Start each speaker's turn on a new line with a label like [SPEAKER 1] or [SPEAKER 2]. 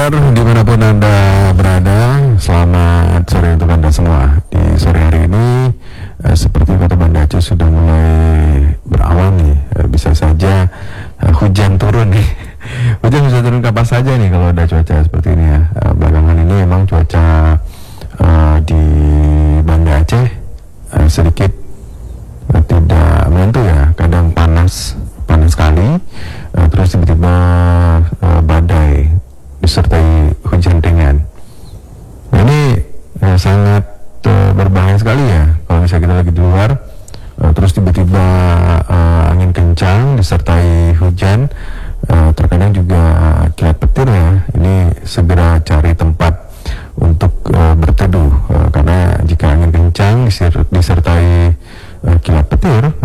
[SPEAKER 1] pendengar dimanapun Anda berada, selamat sore untuk Anda semua. Di sore hari ini, seperti kota Banda Aceh sudah mulai berawan nih, bisa saja hujan turun nih. Hujan bisa turun kapan saja nih kalau ada cuaca seperti ini ya. Belakangan ini memang cuaca di Banda Aceh sedikit tidak menentu ya, kadang panas sekali, terus tiba-tiba badai disertai hujan ringan. Nah, ini sangat berbahaya sekali ya kalau misalnya kita lagi di luar, terus tiba-tiba angin kencang disertai hujan, terkadang juga kilat petir ya. Ini segera cari tempat untuk berteduh, karena jika angin kencang disertai kilat petir,